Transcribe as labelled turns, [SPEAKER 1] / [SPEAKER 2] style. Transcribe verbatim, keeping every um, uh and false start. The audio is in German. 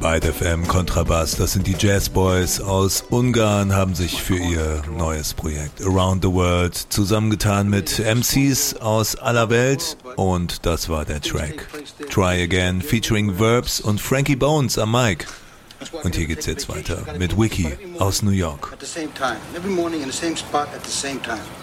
[SPEAKER 1] Byte F M Kontrabass, das sind die Jazz Boys aus Ungarn, haben sich für ihr neues Projekt Around the World zusammengetan mit M Cs aus aller Welt und das war der Track Try Again featuring Verbs und Frankie Bones am Mic. Und hier geht's jetzt weiter mit Wiki aus New York.
[SPEAKER 2] At the same time, every morning in the same spot at the same time.